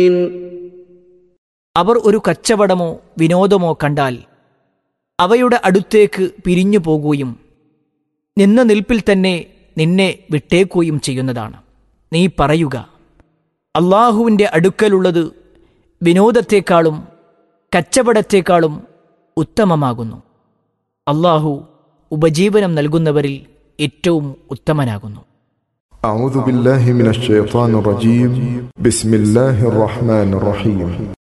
അവർ ഒരു കച്ചവടമോ വിനോദമോ കണ്ടാൽ അവയുടെ അടുത്തേക്ക് പിരിഞ്ഞു പോകുകയും നിന്ന നിൽപ്പിൽ തന്നെ നിന്നെ വിട്ടേക്കുകയും ചെയ്യുന്നതാണ്. നീ പറയുക, അള്ളാഹുവിൻ്റെ അടുക്കലുള്ളത് വിനോദത്തെക്കാളും കച്ചവടത്തെക്കാളും ഉത്തമമാകുന്നു. അള്ളാഹു ഉപജീവനം നൽകുന്നവരിൽ ഏറ്റവും ഉത്തമനാകുന്നു. أعوذ بالله من الشيطان الرجيم. بسم الله الرحمن الرحيم.